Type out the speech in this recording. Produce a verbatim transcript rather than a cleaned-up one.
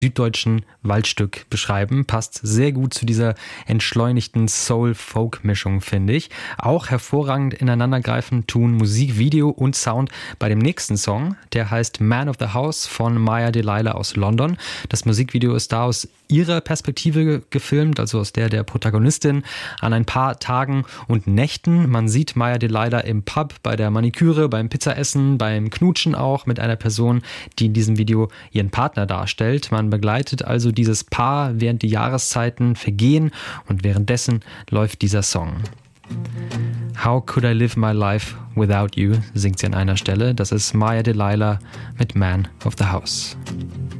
süddeutschen Waldstück beschreiben. Passt sehr gut zu dieser entschleunigten Soul-Folk-Mischung, finde ich. Auch hervorragend ineinandergreifend tun Musik, Video und Sound bei dem nächsten Song. Der heißt Man of the House von Maya Delilah aus London. Das Musikvideo ist da aus ihrer Perspektive gefilmt, also aus der der Protagonistin, an ein paar Tagen und Nächten. Man sieht Maya Delilah im Pub, bei der Maniküre, beim Pizzaessen, beim Knutschen auch mit einer Person, die in diesem Video ihren Partner darstellt. Man begleitet also dieses Paar, während die Jahreszeiten vergehen und währenddessen läuft dieser Song. How could I live my life without you, singt sie an einer Stelle. Das ist Maya Delilah mit Man of the House.